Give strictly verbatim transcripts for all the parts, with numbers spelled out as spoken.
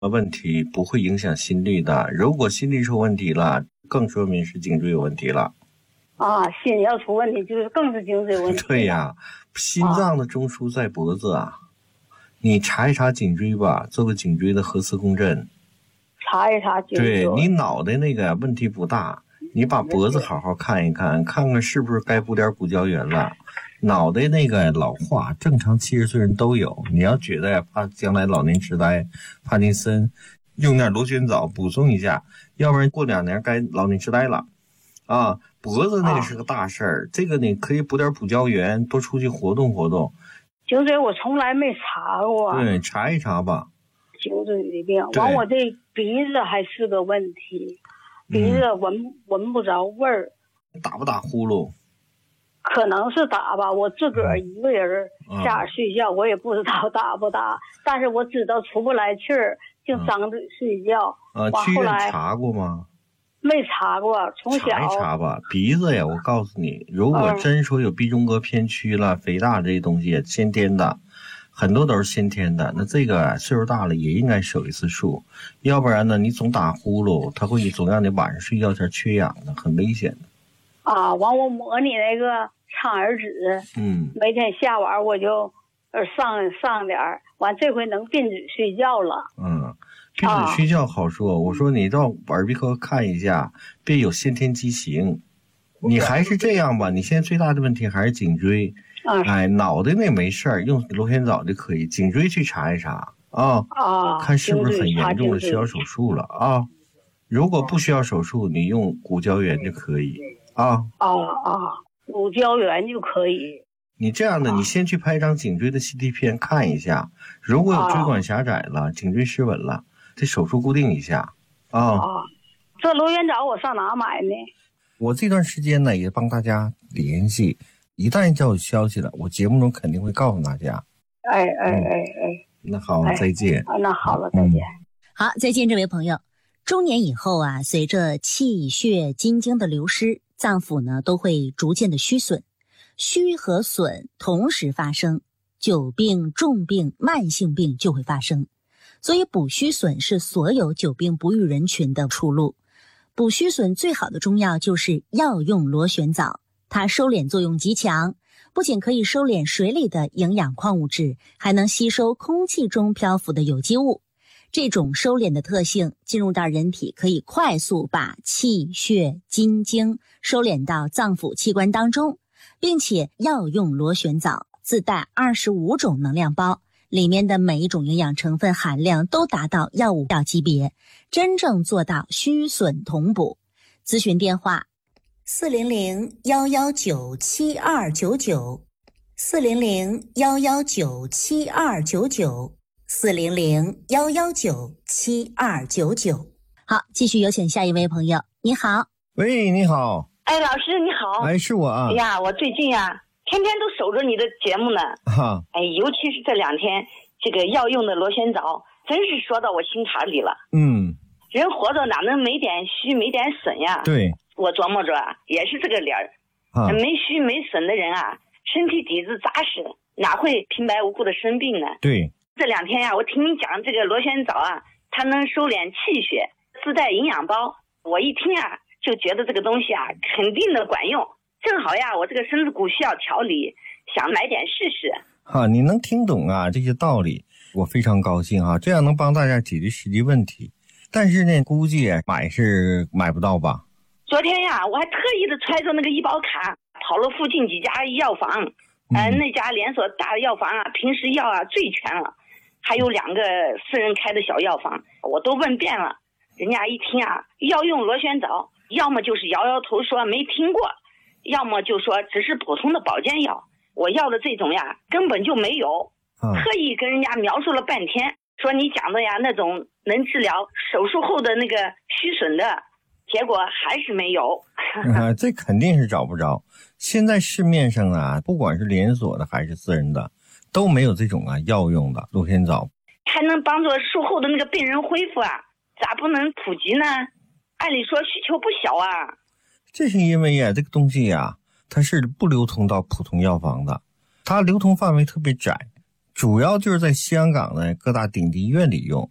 问题不会影响心率的。如果心率出问题了，更说明是颈椎有问题了。 啊，心要出问题，就是更是颈椎问题。 对呀，心脏的中枢在脖子啊，你查一查颈椎吧，做个颈椎的核磁共振。 查一查颈椎。 对，你脑袋那个问题不大，你把脖子好好看一看，看看是不是该补点骨胶原了。脑袋那个老化，正常七十岁人都有。你要觉得呀，怕将来老年痴呆、帕金森，用点螺旋藻补充一下，要不然过两年该老年痴呆了。啊，脖子那个是个大事儿，啊、这个你可以补点补胶原，多出去活动活动。 颈椎我从来没查过。 对，查一查吧。 颈椎的病，完我这鼻子还是个问题，鼻子闻、嗯、闻不着味儿。 打不打呼噜？ 可能是打吧，我自个儿一个人下着睡觉、嗯，我也不知道打不打，但是我知道出不来气儿，就张嘴睡觉。 啊、嗯，去医院查过吗？ 没查过，从小查一查吧。鼻子呀，我告诉你，如果真说有鼻中隔偏曲了、嗯、肥大这些东西，先天的，很多都是先天的。那这个岁数大了也应该手一次术，要不然呢，你总打呼噜，它会总让你晚上睡觉前缺氧的，很危险的。 啊，完我模拟那个苍耳子， 嗯， 每天下晚我就上上点儿，完这回能闭嘴睡觉了。 嗯。闭嘴睡觉好说、啊、我说你到耳鼻科看一下，别有先天畸形。你还是这样吧，你现在最大的问题还是颈椎。 嗯、 哎，脑袋那没事儿，用螺旋藻就可以，颈椎去查一查啊， 啊， 看是不是很严重的需要手术了啊。如果不需要手术，你用骨胶原就可以啊。 啊啊，骨胶原就可以。 你这样的，你先去拍张颈椎的 C T 片看一下，如果有椎管狭窄了、啊、颈椎失稳了，这手术固定一下啊。 啊，这螺旋藻我上哪买呢？ 我这段时间呢也帮大家联系，一旦要有消息了，我节目中肯定会告诉大家。 哎哎哎哎， 那好，哎、再见。 啊，那好了，再见。 嗯、好，再见，这位朋友。中年以后啊，随着气血津精的流失，脏腑呢都会逐渐的虚损，虚和损同时发生，久病、重病、慢性病就会发生。所以补虚损是所有久病不愈人群的出路。补虚损最好的中药就是药用螺旋藻，它收敛作用极强，不仅可以收敛水里的营养矿物质，还能吸收空气中漂浮的有机物。这种收敛的特性进入到人体，可以快速把气血津精收敛到脏腑器官当中，并且药用螺旋藻自带二十五种能量包，里面的每一种营养成分含量都达到药物药级别，真正做到虚损同补。咨询电话四零零幺幺九七二九九，四零零幺幺九七二九九，四零零幺幺九七二九九。好，继续有请下一位朋友。你好。 喂，你好。 哎，老师你好。 哎，是我啊。 哎呀，我最近呀天天都守着你的节目呢。 哈。 哎，尤其是这两天这个药用的螺旋藻真是说到我心坎里了。 嗯， 人活着哪能没点虚没点损呀？ 对， 我琢磨着也是这个理儿、啊、没虚没损的人啊，身体底子扎实，哪会平白无故的生病呢？ 对， 这两天呀我听你讲这个螺旋藻啊，它能收敛气血，自带营养包，我一听啊就觉得这个东西啊肯定的管用。正好呀我这个身子骨需要调理，想买点试试。 哈、啊，你能听懂啊这些道理，我非常高兴啊，这样能帮大家解决实际问题。但是呢，估计买是买不到吧？ 昨天呀，我还特意的揣着那个医保卡，跑了附近几家药房，嗯、呃，那家连锁大的药房啊，平时药啊最全了，还有两个私人开的小药房，我都问遍了。人家一听啊，要用螺旋藻，要么就是摇摇头说没听过，要么就说只是普通的保健药。我要的这种呀，根本就没有。 嗯、 特意跟人家描述了半天，说你讲的呀那种能治疗手术后的那个虚损的，结果还是没有。 啊，这肯定是找不着。现在市面上啊，不管是连锁的还是私人的，都没有这种啊药用的螺旋藻， 还能帮助术后的那个病人恢复啊，咋不能普及呢？按理说需求不小啊。 这是因为啊，这个东西呀、啊，它是不流通到普通药房的，它流通范围特别窄，主要就是在香港的各大顶级医院里用。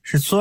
是酸。